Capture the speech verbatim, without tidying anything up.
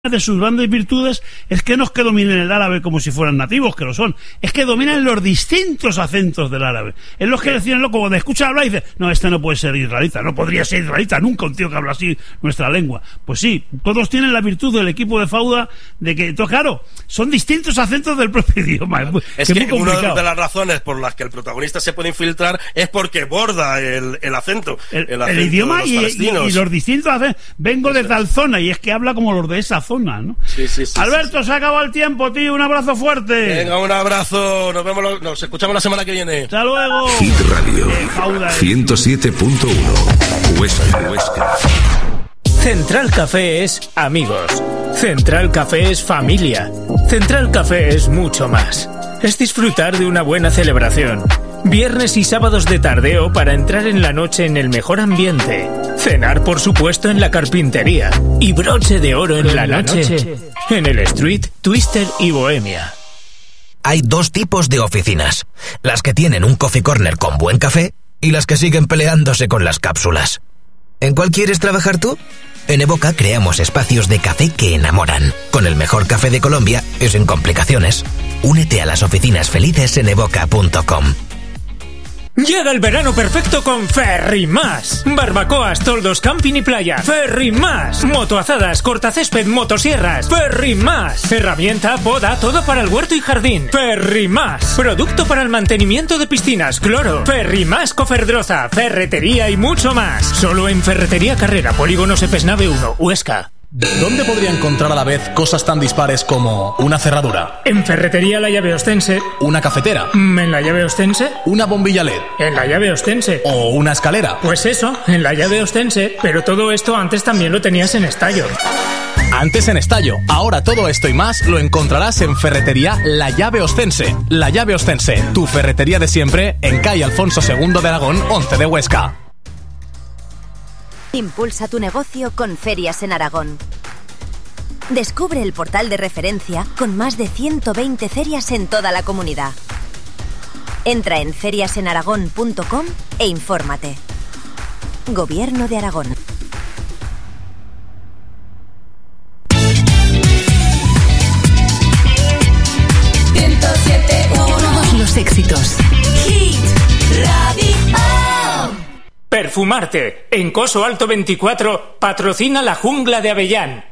de sus grandes virtudes es que no es que dominen el árabe como si fueran nativos, que lo son, es que dominan los distintos acentos del árabe. Es los que decían, loco, cuando escucha hablar y dice, no, este no puede ser israelita, no podría ser israelita nunca un tío que habla así nuestra lengua. Pues sí, todos tienen la virtud del equipo de Fauda de que, claro, son distintos acentos del propio idioma. Es, es que, que es muy una de las razones por las que el protagonista se puede infiltrar es porque borda el, el acento. El, el, el acento idioma y, y, y los distintos acentos. Vengo de tal zona y es que habla como los de esa zona, ¿no? Sí, sí, sí, Alberto, sí, sí. se ha acabado el tiempo, tío. Un abrazo fuerte. Venga, un abrazo. Nos vemos, nos escuchamos la semana que viene. Hasta luego. Hit Radio eh, Fauda, eh. ciento siete punto uno Huesca, Huesca. Central Café es amigos. Central Café es familia. Central Café es mucho más. Es disfrutar de una buena celebración. Viernes y sábados de tardeo para entrar en la noche en el mejor ambiente. Cenar, por supuesto, en la carpintería. Y broche de oro en, en la, la noche, noche en el Street, Twister y Bohemia. Hay dos tipos de oficinas. Las que tienen un coffee corner con buen café y las que siguen peleándose con las cápsulas. ¿En cuál quieres trabajar tú? En Evoca creamos espacios de café que enamoran. Con el mejor café de Colombia y sin complicaciones. Únete a las oficinas felices en evoca punto com. Llega el verano perfecto con Ferrimás. Barbacoas, toldos, camping y playa. Ferrimás. Motoazadas, cortacésped, motosierras. Ferrimás. Herramienta, poda, todo para el huerto y jardín. Ferrimás. Producto para el mantenimiento de piscinas, cloro. Ferrimás Coferdroza, ferretería y mucho más. Solo en Ferretería Carrera, Polígono Sepesnave uno, Huesca. ¿Dónde podría encontrar a la vez cosas tan dispares como una cerradura? En Ferretería La Llave Ostense. ¿Una cafetera? ¿En La Llave Ostense? ¿Una bombilla L E D? En La Llave Ostense. ¿O una escalera? Pues eso, en La Llave Ostense. Pero todo esto antes también lo tenías en Estallo. Antes en Estallo, ahora todo esto y más lo encontrarás en Ferretería La Llave Ostense. La Llave Ostense, tu ferretería de siempre, en calle Alfonso segundo de Aragón, once de Huesca. Impulsa tu negocio con Ferias en Aragón. Descubre el portal de referencia con más de ciento veinte ferias en toda la comunidad. Entra en ferias en aragón punto com e infórmate. Gobierno de Aragón. ciento siete punto uno Los éxitos. Hit Radio. Perfumarte. En Coso Alto veinticuatro patrocina la Jungla de Avellán.